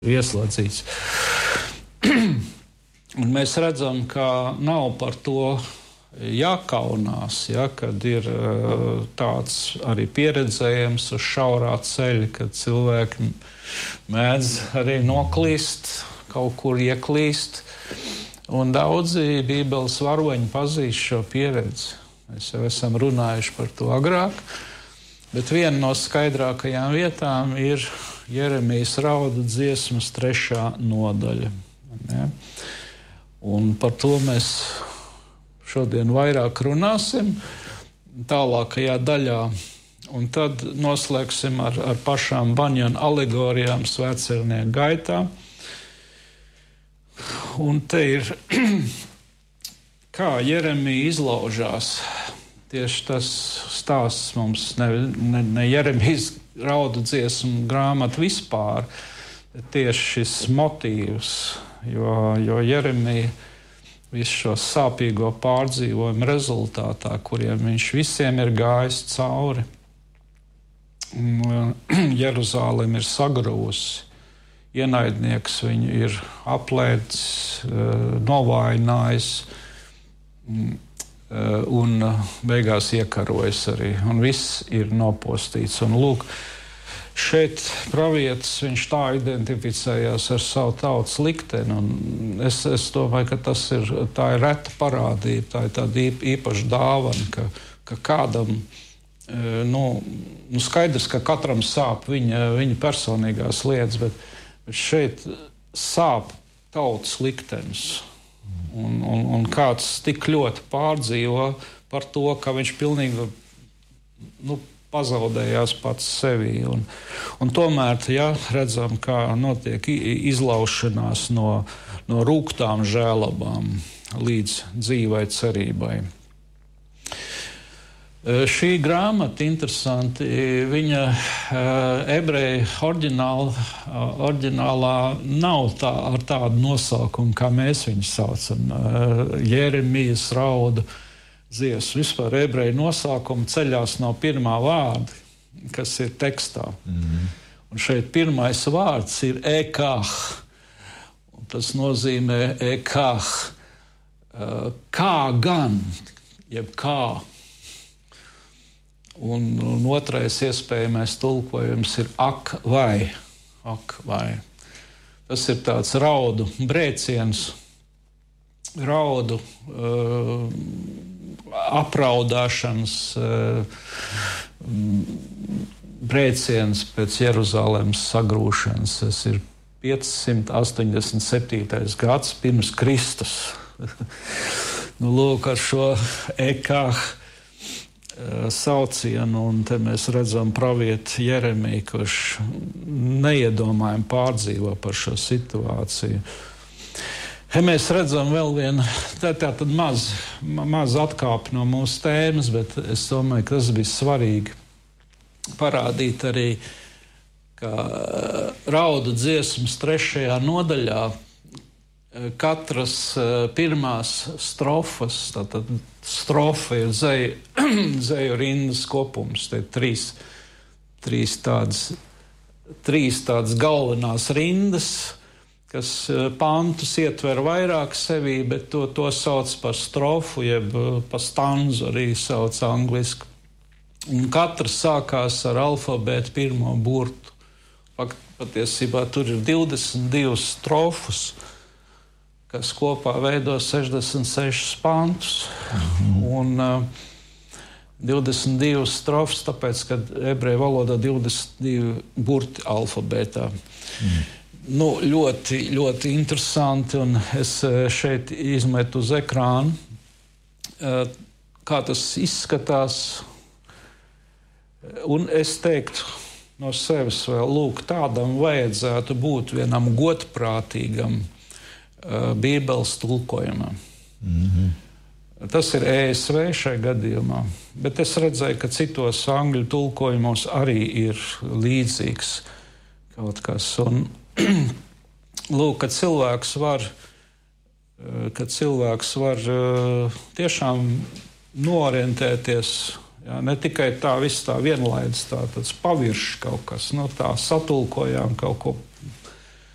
ieslodzīts. Un mēs redzam, ka nav par to jākaunās, kad ir tāds arī pieredzējums uz šaurā ceļa, kad cilvēki mēdz arī noklīst, kaut kur ieklīst. Un daudzi Bībeles varoņi pazīst šo pieredzi. Mēs jau esam runājuši par to agrāk, bet viena no skaidrākajām vietām ir Jeremijas raudu dziesmas 3. nodaļa. Ja? Un par to mēs šodien vairāk runāsim tālākajā daļā. Un tad noslēgsim ar pašām Baņana alegorijām svētceļnieku gaitā. Un te ir, kā Jeremija izlaužās. Tieši tas stāsts mums ne Jeremijas raudu dziesmu grāmata vispār, bet tieši šis motīvs, jo Jeremija visu šo sāpīgo pārdzīvojumu rezultātā, kuriem viņš visiem ir gājis cauri. Jeruzālem ir sagrūsi, ienaidnieks viņu ir aplēdis, novājinājis un beigās iekarojis arī. Un viss ir nopostīts. Un lūk, šeit pravietis viņš tā identificējās ar savu tautas likteni. Un es domāju, ka tā ir reta parādība, tā ir tāda īpaša dāvana, ka kādam, skaidrs, ka katram sāp viņa personīgās lietas, bet šeit sāp tautas liktenis. Un kāds tik ļoti pārdzīvo par to, ka viņš pilnīgi pazaudējās pats sevī. Un tomēr, redzam, kā notiek izlaušanās no rūgtām žēlabām līdz dzīvai cerībai. Šī grāmata, interesanti, viņa ebreju oriģinālā nav ar tādu nosaukumu, kā mēs viņu saucam. Jeremijas raudu dziesmu. Vispār ebreju nosaukumi ceļās no pirmā vārda, kas ir tekstā. Un šeit pirmais vārds ir ekah. Un tas nozīmē ekah. Kā gan, jeb kā. Un otrais iespējamais tulkojums ir ak vai. Tas ir tāds raudu brēciens, raudu apraudāšanas brēciens pēc Jeruzalemes sagrūšanas. Tas ir 587. gads pirms Kristus. Lūk, ar šo ekah saucienu, un te mēs redzam pravieti Jeremiju, kurš neiedomājami pārdzīvo par šo situāciju. Mēs redzam vēl vienu, tātad maz atkāpi no mūsu tēmas, bet es domāju, ka tas bija svarīgi parādīt arī, ka raudu dziesmas 3. nodaļā katras pirmās strofas, tātad strofa ir zeju rindas kopums, te trīs tādas galvenās rindas, kas pantus ietver vairāk sevī, bet to sauc par strofu, jeb pa stanzu arī sauc angliski. Un katrs sākās ar alfabētu pirmo burtu. Patiesībā tur ir 22 strofas, kas kopā veido 66 pantus. Un 22 strofas, tāpēc, ka ebreju valodā 22 burti alfabētā. Ļoti, ļoti interesanti, un es šeit izmetu uz ekrānu, kā tas izskatās. Un es teiktu no sevis vēl, lūk, tādam vajadzētu būt vienam godprātīgam Bībeles tulkojumam. Tas ir ESV šai gadījumā, bet es redzēju, ka citos angļu tulkojumos arī ir līdzīgs kaut kas. Un lūk, kad cilvēks var tiešām norientēties, ne tikai tā viss tā vienlaidis, tāds paviršs kaut kas, tā satulkojām kaut ko